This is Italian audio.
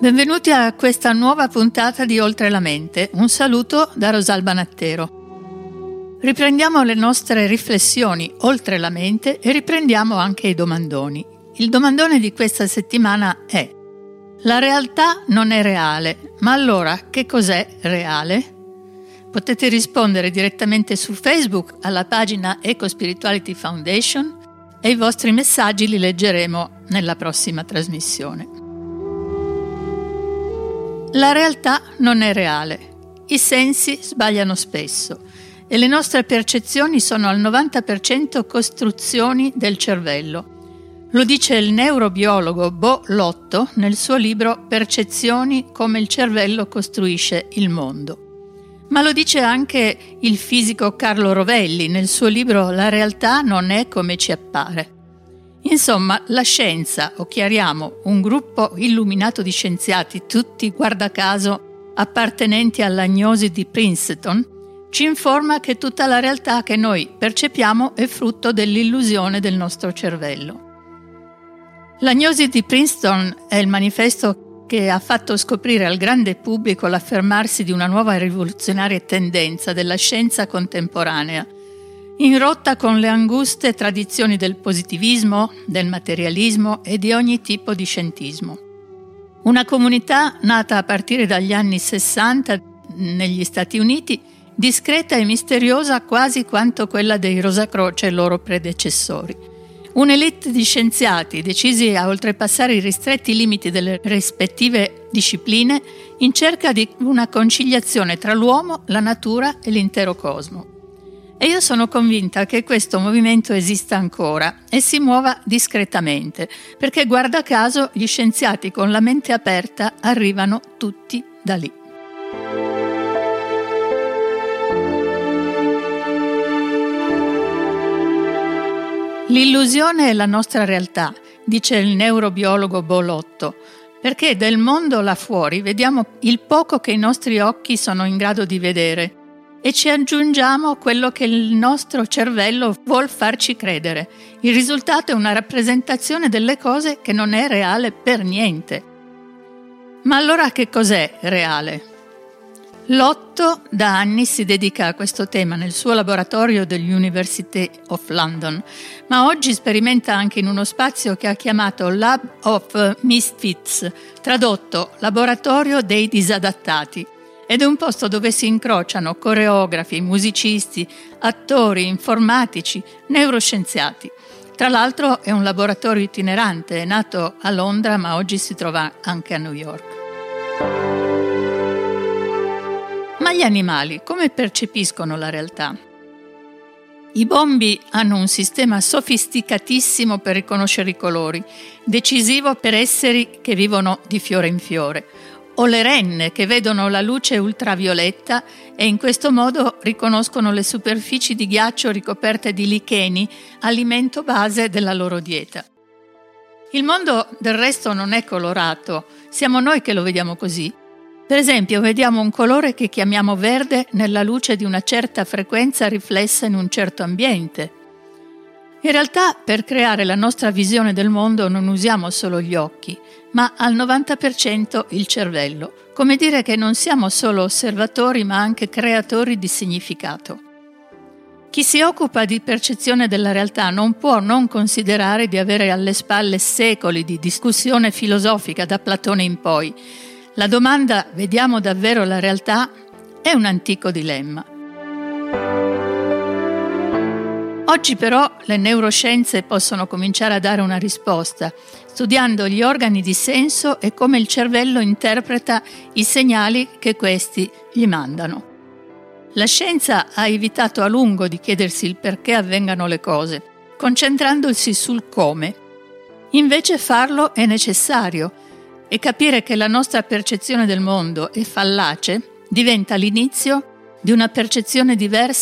Benvenuti a questa nuova puntata di Oltre la mente. Un saluto da Rosalba Nattero. Riprendiamo le nostre riflessioni oltre la mente e riprendiamo anche i domandoni. Il domandone di questa settimana è: la realtà non è reale, ma allora che cos'è reale? Potete rispondere direttamente su Facebook alla pagina Eco Spirituality Foundation e i vostri messaggi li leggeremo nella prossima trasmissione. La realtà non è reale. I sensi sbagliano spesso e le nostre percezioni sono al 90% costruzioni del cervello. Lo dice il neurobiologo Bo Lotto nel suo libro Percezioni, come il cervello costruisce il mondo. Ma lo dice anche il fisico Carlo Rovelli nel suo libro La realtà non è come ci appare. Insomma, la scienza, o chiariamo un gruppo illuminato di scienziati, tutti guarda caso appartenenti all'agnosi di Princeton, ci informa che tutta la realtà che noi percepiamo è frutto dell'illusione del nostro cervello. L'agnosi di Princeton è il manifesto che ha fatto scoprire al grande pubblico l'affermarsi di una nuova rivoluzionaria tendenza della scienza contemporanea, in rotta con le anguste tradizioni del positivismo, del materialismo e di ogni tipo di scientismo. Una comunità nata a partire dagli anni 60 negli Stati Uniti, discreta e misteriosa quasi quanto quella dei Rosacroce e loro predecessori. Un'elite di scienziati decisi a oltrepassare i ristretti limiti delle rispettive discipline in cerca di una conciliazione tra l'uomo, la natura e l'intero cosmo. E io sono convinta che questo movimento esista ancora e si muova discretamente, perché guarda caso gli scienziati con la mente aperta arrivano tutti da lì. L'illusione è la nostra realtà, dice il neurobiologo Bo Lotto, perché del mondo là fuori vediamo il poco che i nostri occhi sono in grado di vedere e ci aggiungiamo quello che il nostro cervello vuol farci credere. Il risultato è una rappresentazione delle cose che non è reale per niente. Ma allora che cos'è reale? Lotto da anni si dedica a questo tema nel suo laboratorio dell'University of London, ma oggi sperimenta anche in uno spazio che ha chiamato Lab of Misfits, tradotto Laboratorio dei Disadattati. Ed è un posto dove si incrociano coreografi, musicisti, attori, informatici, neuroscienziati. Tra l'altro è un laboratorio itinerante, è nato a Londra ma oggi si trova anche a New York. Ma gli animali come percepiscono la realtà? I bombi hanno un sistema sofisticatissimo per riconoscere i colori, decisivo per esseri che vivono di fiore in fiore, o le renne che vedono la luce ultravioletta e in questo modo riconoscono le superfici di ghiaccio ricoperte di licheni, alimento base della loro dieta. Il mondo del resto non è colorato, siamo noi che lo vediamo così. Per esempio, vediamo un colore che chiamiamo verde nella luce di una certa frequenza riflessa in un certo ambiente. In realtà, per creare la nostra visione del mondo non usiamo solo gli occhi, ma al 90% il cervello, come dire che non siamo solo osservatori ma anche creatori di significato. Chi si occupa di percezione della realtà non può non considerare di avere alle spalle secoli di discussione filosofica da Platone in poi. La domanda «vediamo davvero la realtà?» è un antico dilemma. Oggi però le neuroscienze possono cominciare a dare una risposta, studiando gli organi di senso e come il cervello interpreta i segnali che questi gli mandano. La scienza ha evitato a lungo di chiedersi il perché avvengano le cose, concentrandosi sul come. Invece farlo è necessario e capire che la nostra percezione del mondo è fallace diventa l'inizio di una percezione diversa